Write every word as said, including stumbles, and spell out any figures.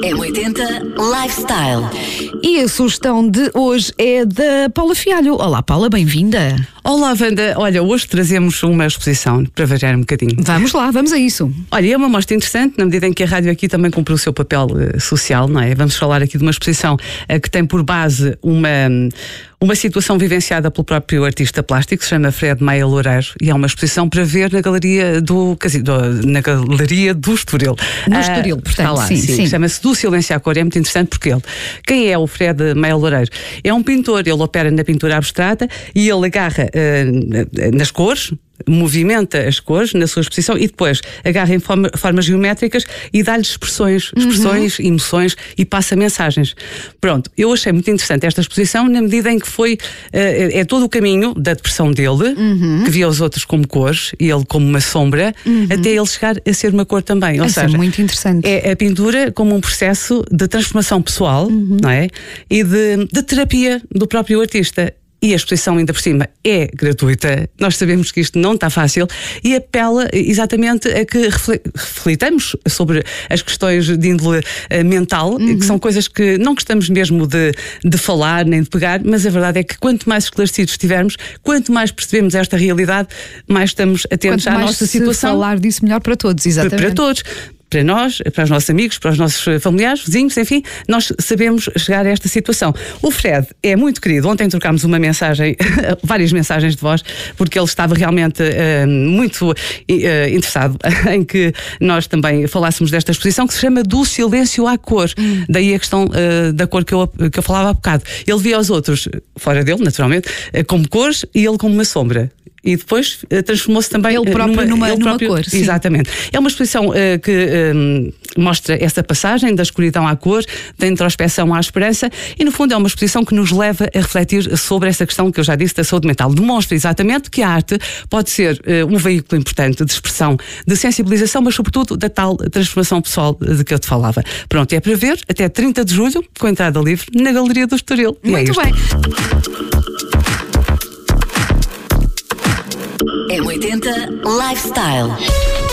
M oitenta Lifestyle. E a sugestão de hoje é da Paula Fialho. Olá, Paula, bem-vinda. Olá, Wanda. Olha, hoje trazemos uma exposição para variar um bocadinho. Vamos lá, vamos a isso. Olha, é uma mostra interessante, na medida em que a rádio aqui também cumpriu o seu papel uh, social, não é? Vamos falar aqui de uma exposição uh, que tem por base uma... uma situação vivenciada pelo próprio artista plástico, que se chama Fred Meia Loureiro, e é uma exposição para ver na galeria do, do na galeria do Estoril. No Estoril, portanto, está lá, sim, sim, sim. Chama-se Do Silêncio à Cor, é muito interessante porque ele, quem é o Fred Meia Loureiro? É um pintor, ele opera na pintura abstrata e ele agarra uh, nas cores, movimenta as cores na sua exposição e depois agarra em forma, formas geométricas e dá-lhes expressões, expressões, uhum. emoções e passa mensagens. Pronto, eu achei muito interessante esta exposição na medida em que foi, uh, é todo o caminho da depressão dele, uhum. que via os outros como cores e ele como uma sombra, uhum. até ele chegar a ser uma cor também. Ou Isso seja, é muito interessante. É a pintura como um processo de transformação pessoal, uhum. não é? E de, de terapia do próprio artista. E a exposição, ainda por cima, é gratuita. Nós sabemos que isto não está fácil e apela exatamente a que reflitamos sobre as questões de índole mental, uhum. que são coisas que não gostamos mesmo de, de falar nem de pegar, mas a verdade é que quanto mais esclarecidos estivermos, quanto mais percebemos esta realidade, mais estamos atentos quanto à mais nossa se situação. Falar disso melhor para todos, exatamente. Para, para todos. Para nós, para os nossos amigos, para os nossos familiares, vizinhos, enfim, nós sabemos chegar a esta situação. O Fred é muito querido. Ontem trocámos uma mensagem, várias mensagens de voz, porque ele estava realmente uh, muito uh, interessado em que nós também falássemos desta exposição que se chama Do Silêncio à Cor. Hum. Daí a questão uh, da cor que eu, que eu falava há bocado. Ele via os outros, fora dele, naturalmente, uh, como cores e ele como uma sombra. E depois uh, transformou-se também ele próprio numa, numa, ele numa próprio, cor. Sim. Exatamente. É uma exposição uh, que um, mostra essa passagem da escuridão à cor, da introspeção à esperança e, no fundo, é uma exposição que nos leva a refletir sobre essa questão que eu já disse da saúde mental. Demonstra exatamente que a arte pode ser uh, um veículo importante de expressão, de sensibilização, mas, sobretudo, da tal transformação pessoal de que eu te falava. Pronto, é para ver até trinta de julho, com entrada livre, na Galeria do Estoril. Muito bem. M oitenta Lifestyle.